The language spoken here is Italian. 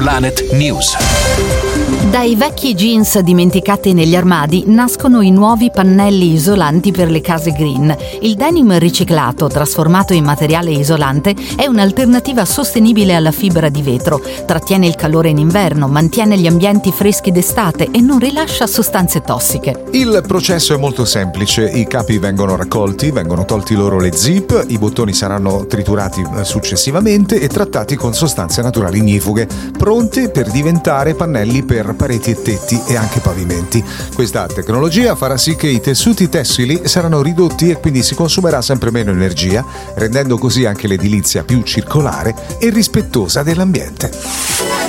Planet News. Dai vecchi jeans dimenticati negli armadi nascono i nuovi pannelli isolanti per le case green. Il denim riciclato, trasformato in materiale isolante, è un'alternativa sostenibile alla fibra di vetro. Trattiene il calore in inverno, mantiene gli ambienti freschi d'estate e non rilascia sostanze tossiche. Il processo è molto semplice. I capi vengono raccolti, vengono tolti loro le zip, i bottoni saranno triturati successivamente e trattati con sostanze naturali ignifughe, pronte per diventare pannelli per pareti e tetti e anche pavimenti. Questa tecnologia farà sì che i tessuti tessili saranno ridotti e quindi si consumerà sempre meno energia, rendendo così anche l'edilizia più circolare e rispettosa dell'ambiente.